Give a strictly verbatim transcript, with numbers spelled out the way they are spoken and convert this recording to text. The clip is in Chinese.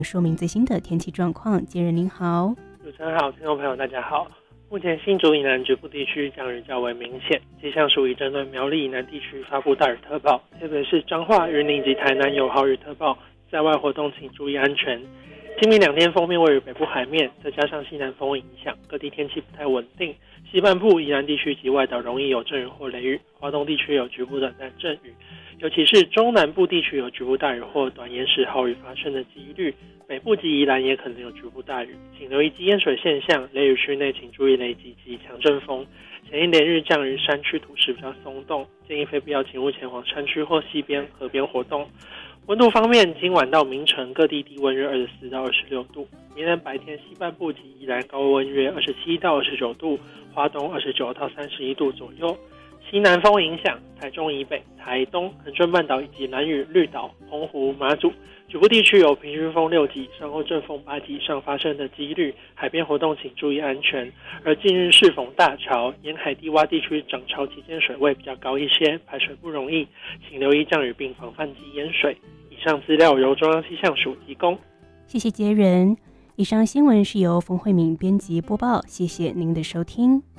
说明最新的天气状况。杰人您好。 主持人好，听众朋友大家好。目前新竹以南局部地区降雨较为明显，气象署已针对苗栗以南地区发布大雨特报，特别是彰化、云林及台南有豪雨特报，在外活动请注意安全。今明两天锋面位于北部海面，再加上西南风影响，各地天气不太稳定。西半部宜兰地区及外岛容易有阵雨或雷雨，华东地区有局部短暂阵雨，尤其是中南部地区有局部大雨或短延时豪雨发生的几率。北部及宜兰也可能有局部大雨，请留意积淹水现象。雷雨区内请注意雷击及强阵风。前一连日降雨，山区土势比较松动，建议非必要请勿前往山区或溪边、河边活动。温度方面，今晚到明晨各地低温约二十四到二十六度，明天白天西半部及宜兰高温约二十七到二十九度，花东二十九到三十一度左右。西南风影响，台中以北、台东、恒春半岛以及兰屿、绿岛、澎湖、马祖局部地区有平均风六级以上或阵风八级以上发生的几率，海边活动请注意安全。而近日适逢大潮，沿海低洼地区涨潮期间水位比较高一些，排水不容易，请留意降雨并防范及淹水。以上资料由中央气象署提供。 谢谢杰人。以上新闻是由冯慧敏编辑播报，谢谢您的收听。